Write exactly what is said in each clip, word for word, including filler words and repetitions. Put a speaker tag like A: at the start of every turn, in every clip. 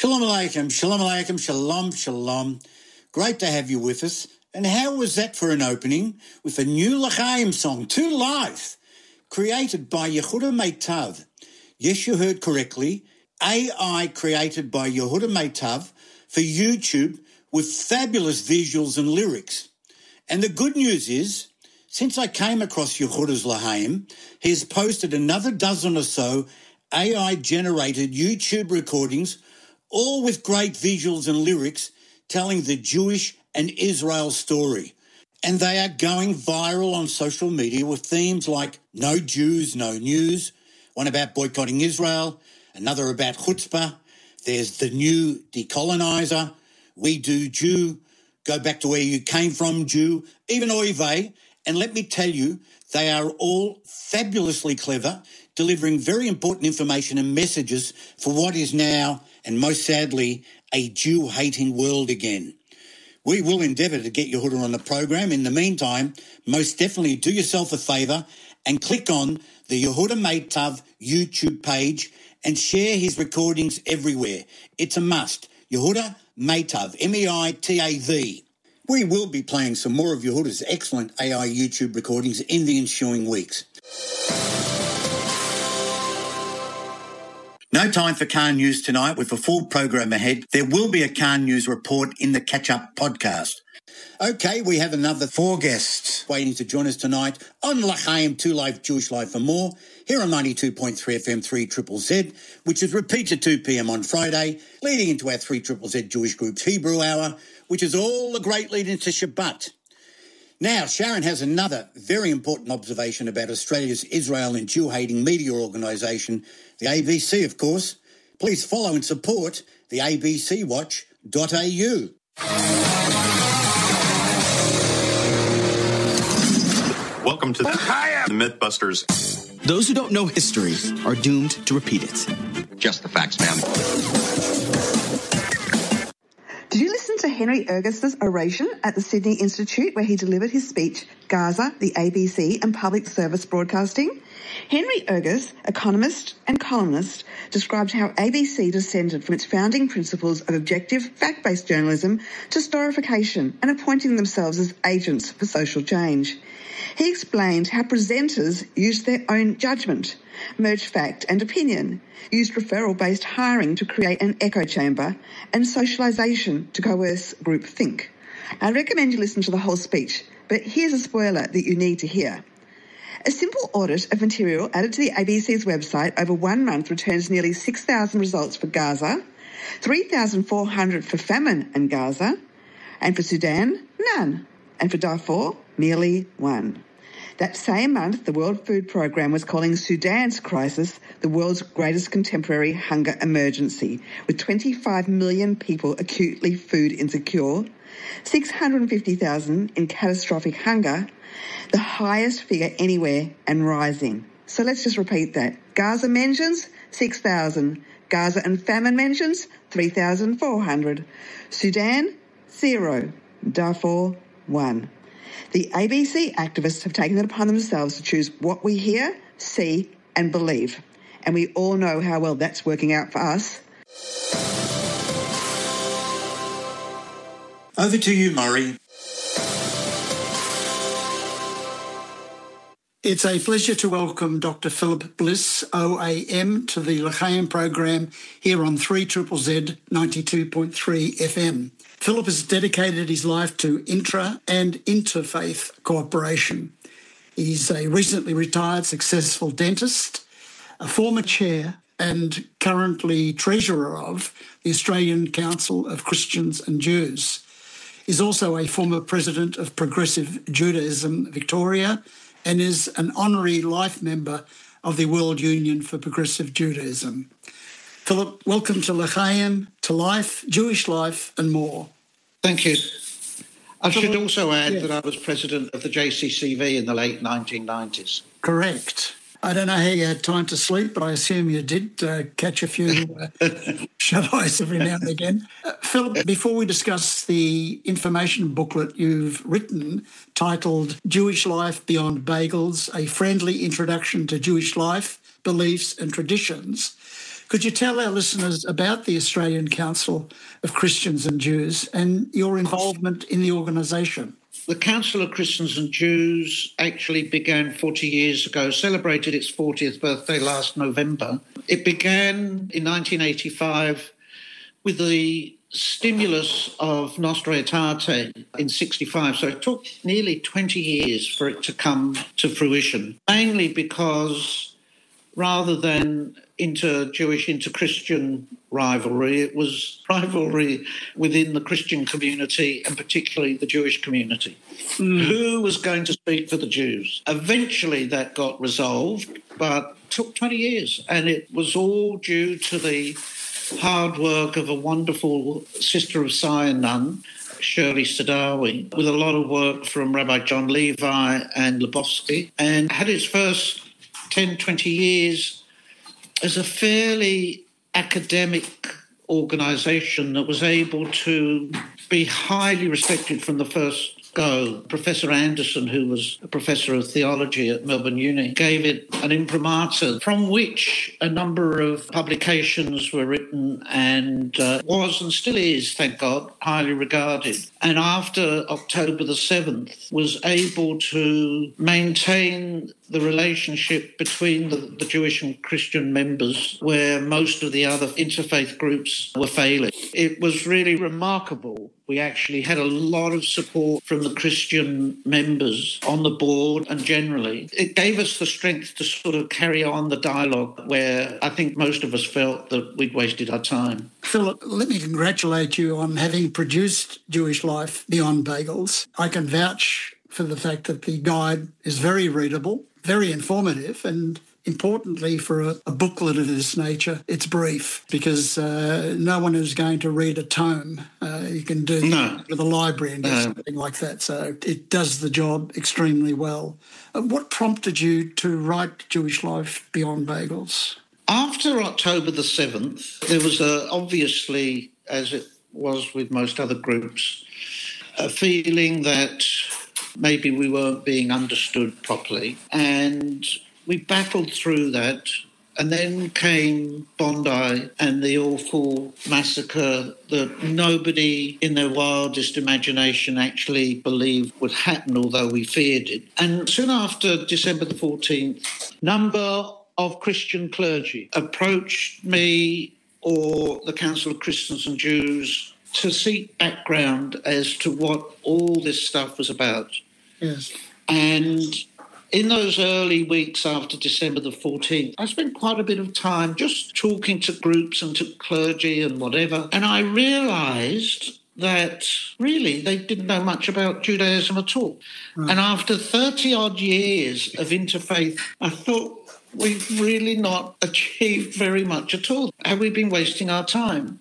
A: Shalom Aleichem, Shalom Aleichem, Shalom, Shalom. Great to have you with us. And how was that for an opening with a new L'chaim song, To Life, created by Yehuda Meitav. Yes, you heard correctly. A I created by Yehuda Meitav for YouTube with fabulous visuals and lyrics. And the good news is, since I came across Yehuda's L'chaim, he has posted another dozen or so A I-generated YouTube recordings, all with great visuals and lyrics telling the Jewish and Israel story. And they are going viral on social media with themes like No Jews, No News, one about boycotting Israel, another about chutzpah, there's the new decolonizer, We Do Jew, go back to where you came from, Jew, even Oive. And let me tell you, they are all fabulously clever, delivering very important information and messages for what is now, and most sadly, a Jew-hating world again. We will endeavour to get Yehuda on the program. In the meantime, most definitely do yourself a favour and click on the Yehuda Meitav YouTube page and share his recordings everywhere. It's a must. Yehuda Meitav, M E I T A V. We will be playing some more of Yehuda's excellent A I YouTube recordings in the ensuing weeks. No time for Khan News tonight. With a full program ahead, there will be a Khan News report in the catch-up podcast. Okay, we have another four guests waiting to join us tonight on L'chaim, To Life, Jewish Life and More, here on ninety-two point three F M three Z Z Z, which is repeated at two p.m. on Friday, leading into our three Z Z Z Jewish Group's Hebrew Hour, which is all the great lead into Shabbat. Now, Sharon has another very important observation about Australia's Israel and Jew-hating media organisation, the A B C, of course. Please follow and support the A B C watch dot A U.
B: Welcome to the, the Mythbusters.
C: Those who don't know history are doomed to repeat it.
B: Just the facts, ma'am.
D: Did you listen to Henry Ergus's oration at the Sydney Institute where he delivered his speech, Gaza, the A B C and Public Service Broadcasting? Henry Ergus, economist and columnist, described how A B C descended from its founding principles of objective, fact-based journalism to storification and appointing themselves as agents for social change. He explained how presenters used their own judgment, merged fact and opinion, used referral-based hiring to create an echo chamber, and socialisation to coerce groupthink. I recommend you listen to the whole speech, but here's a spoiler that you need to hear. A simple audit of material added to the A B C's website over one month returns nearly six thousand results for Gaza, three thousand four hundred for famine in Gaza, and for Sudan, none, and for Darfur, merely one. That same month, the World Food Programme was calling Sudan's crisis the world's greatest contemporary hunger emergency, with twenty-five million people acutely food insecure, six hundred fifty thousand in catastrophic hunger, the highest figure anywhere and rising. So let's just repeat that. Gaza mentions, six thousand. Gaza and famine mentions, three thousand four hundred. Sudan, zero. Darfur, one. The A B C activists have taken it upon themselves to choose what we hear, see and believe. And we all know how well that's working out for us.
A: Over to you, Murray.
E: It's a pleasure to welcome Doctor Philip Bliss, O A M, to the L'chaim program here on three Z Z Z ninety-two point three F M. Philip has dedicated his life to intra- and interfaith cooperation. He's a recently retired successful dentist, a former chair and currently treasurer of the Australian Council of Christians and Jews. He's also a former president of Progressive Judaism Victoria and is an honorary life member of the World Union for Progressive Judaism. Philip, welcome to L'chaim, To Life, Jewish Life and More.
F: Thank you. I
E: Philip,
F: should also add
E: yes.
F: that I was president of the J C C V in the late nineteen nineties.
E: Correct. I don't know how you had time to sleep, but I assume you did uh, catch a few uh, shut-eyes every now and again. Uh, Philip, before we discuss the information booklet you've written titled Jewish Life Beyond Bagels, A Friendly Introduction to Jewish Life, Beliefs and Traditions, Could you tell our listeners about the Australian Council of Christians and Jews and your involvement in the organisation?
F: The Council of Christians and Jews actually began forty years ago, celebrated its fortieth birthday last November. It began in nineteen eighty-five with the stimulus of Nostra Aetate in sixty-five. So it took nearly twenty years for it to come to fruition, mainly because rather than inter-Jewish, inter-Christian rivalry, it was rivalry within the Christian community and particularly the Jewish community. Mm. Who was going to speak for the Jews? Eventually that got resolved, but took twenty years, and it was all due to the hard work of a wonderful Sister of Zion nun, Shirley Sadawi, with a lot of work from Rabbi John Levi and Lebowski, and had its first ten, twenty years as a fairly academic organisation that was able to be highly respected from the first go. Professor Anderson, who was a professor of theology at Melbourne Uni, gave it an imprimatur from which a number of publications were written and uh, was and still is, thank God, highly regarded. And after October the seventh, was able to maintain the relationship between the, the Jewish and Christian members where most of the other interfaith groups were failing. It was really remarkable. We actually had a lot of support from the Christian members on the board and generally. It gave us the strength to sort of carry on the dialogue where I think most of us felt that we'd wasted our time.
E: Philip, let me congratulate you on having produced Jewish Life Beyond Bagels. I can vouch for the fact that the guide is very readable, very informative, and importantly, for a, a booklet of this nature, it's brief because uh, no one is going to read a tome. Uh, you can do
F: no.
E: with a library and do
F: no.
E: something like that. So it does the job extremely well. Uh, what prompted you to write Jewish Life Beyond Bagels?
F: After October the seventh, there was a, obviously, as it was with most other groups, a feeling that maybe we weren't being understood properly. And we battled through that, and then came Bondi and the awful massacre that nobody in their wildest imagination actually believed would happen, although we feared it. And soon after December the fourteenth, number of Christian clergy approached me or the Council of Christians and Jews to seek background as to what all this stuff was about.
E: Yes.
F: And in those early weeks after December the fourteenth, I spent quite a bit of time just talking to groups and to clergy and whatever. And I realised that really they didn't know much about Judaism at all. Right. And after thirty-odd years of interfaith, I thought we've really not achieved very much at all. Have we been wasting our time?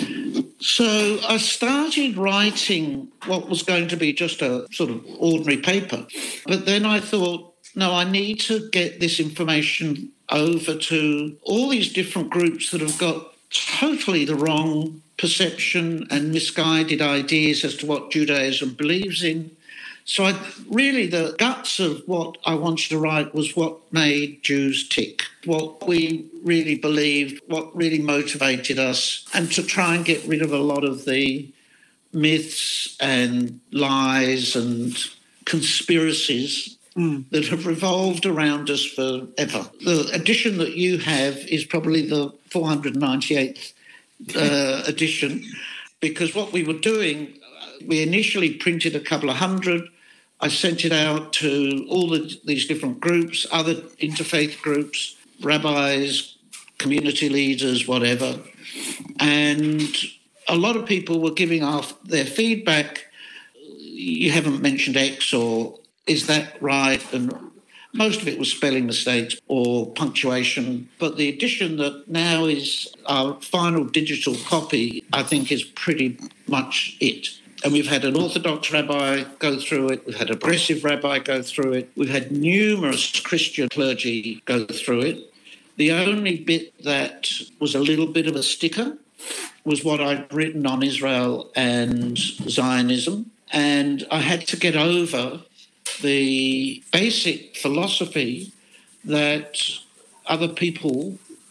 F: So I started writing what was going to be just a sort of ordinary paper. But then I thought, no, I need to get this information over to all these different groups that have got totally the wrong perception and misguided ideas as to what Judaism believes in. So I really, the guts of what I wanted to write was what made Jews tick, what we really believed, what really motivated us, and to try and get rid of a lot of the myths and lies and conspiracies mm. that have revolved around us forever. The edition that you have is probably the four hundred ninety-eighth uh, edition, because what we were doing, we initially printed a couple of hundred. I sent it out to all the, these different groups, other interfaith groups, rabbis, community leaders, whatever. And a lot of people were giving off their feedback. You haven't mentioned X, or is that right? And most of it was spelling mistakes or punctuation. But the edition that now is our final digital copy, I think, is pretty much it. And we've had an Orthodox rabbi go through it. We've had a progressive rabbi go through it. We've had numerous Christian clergy go through it. The only bit that was a little bit of a sticker was what I'd written on Israel and Zionism. And I had to get over the basic philosophy that other people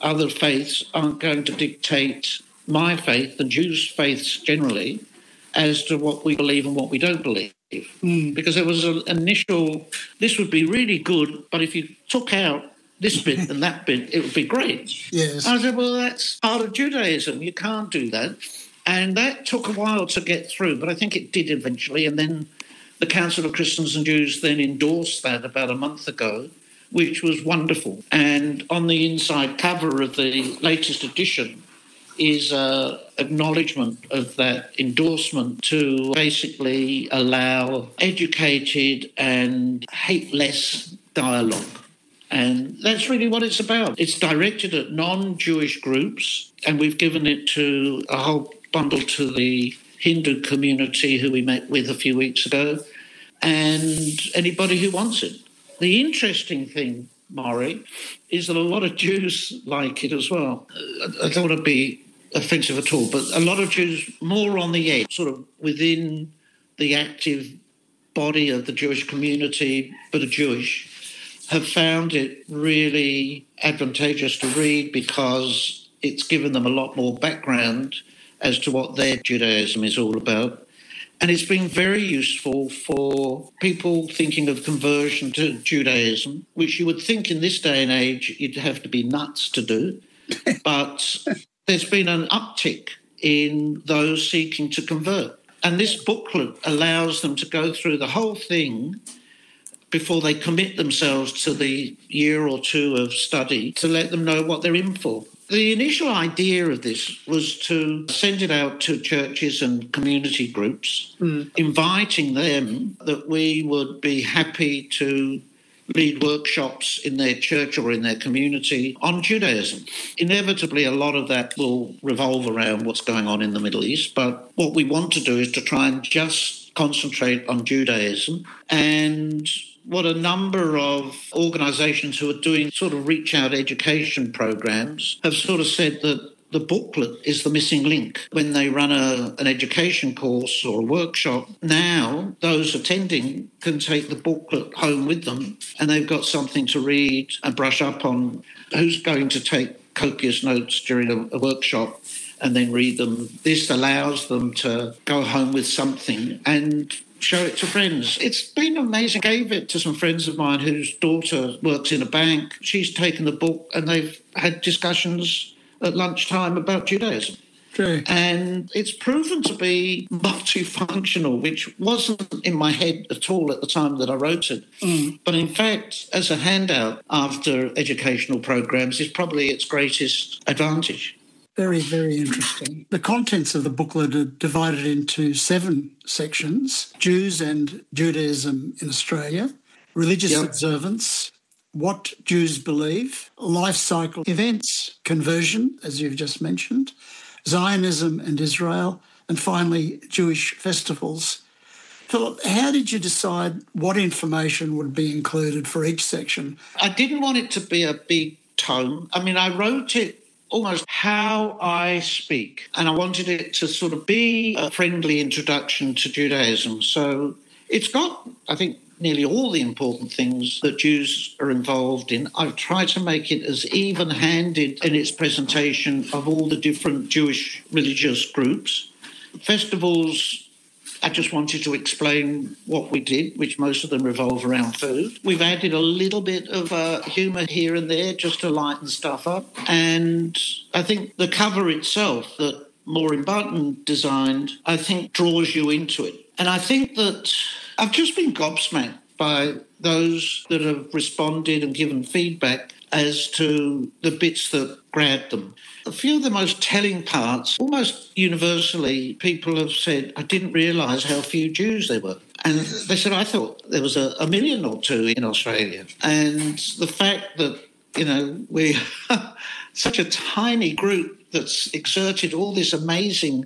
F: other faiths aren't going to dictate my faith and Jews' faiths generally as to what we believe and what we don't believe. Mm. Because there was an initial, this would be really good, but if you took out this bit and that bit, it would be great.
E: Yes.
F: I said, well, that's part of Judaism. You can't do that. And that took a while to get through, but I think it did eventually. And then the Council of Christians and Jews then endorsed that about a month ago, which was wonderful. And on the inside cover of the latest edition is an acknowledgement of that endorsement to basically allow educated and hate-less dialogue. And that's really what it's about. It's directed at non-Jewish groups, and we've given it to a whole bundle to the Hindu community who we met with a few weeks ago, and anybody who wants it. The interesting thing, Maury, is that a lot of Jews like it as well. I don't want to be offensive at all, but a lot of Jews more on the edge, sort of within the active body of the Jewish community, but are Jewish, have found it really advantageous to read because it's given them a lot more background as to what their Judaism is all about. And it's been very useful for people thinking of conversion to Judaism, which you would think in this day and age you'd have to be nuts to do. But there's been an uptick in those seeking to convert. And this booklet allows them to go through the whole thing before they commit themselves to the year or two of study to let them know what they're in for. The initial idea of this was to send it out to churches and community groups, mm. inviting them that we would be happy to lead workshops in their church or in their community on Judaism. Inevitably, a lot of that will revolve around what's going on in the Middle East, but what we want to do is to try and just concentrate on Judaism. And what a number of organisations who are doing sort of reach-out education programs have sort of said that the booklet is the missing link. When they run a, an education course or a workshop, now those attending can take the booklet home with them and they've got something to read and brush up on. Who's going to take copious notes during a, a workshop and then read them? This allows them to go home with something and show it to friends. It's been amazing. I gave it to some friends of mine whose daughter works in a bank. She's taken the book and they've had discussions at lunchtime about Judaism.
E: True.
F: And it's proven to be multifunctional, which wasn't in my head at all at the time that I wrote it. Mm. But in fact, as a handout after educational programs, is probably its greatest advantage.
E: Very, very interesting. The contents of the booklet are divided into seven sections: Jews and Judaism in Australia, religious yep. observance, what Jews believe, life cycle events, conversion, as you've just mentioned, Zionism and Israel, and finally Jewish festivals. Philip, how did you decide what information would be included for each section?
F: I didn't want it to be a big tome. I mean, I wrote it almost how I speak, and I wanted it to sort of be a friendly introduction to Judaism. So it's got, I think, nearly all the important things that Jews are involved in. I've tried to make it as even-handed in its presentation of all the different Jewish religious groups. Festivals, I just wanted to explain what we did, which most of them revolve around food. We've added a little bit of uh, humour here and there just to lighten stuff up. And I think the cover itself that Maureen Barton designed, I think, draws you into it. And I think that I've just been gobsmacked by those that have responded and given feedback as to the bits that grabbed them. A few of the most telling parts, almost universally, people have said, I didn't realise how few Jews there were. And they said, I thought there was a, a million or two in Australia. And the fact that, you know, we're such a tiny group that's exerted all this amazing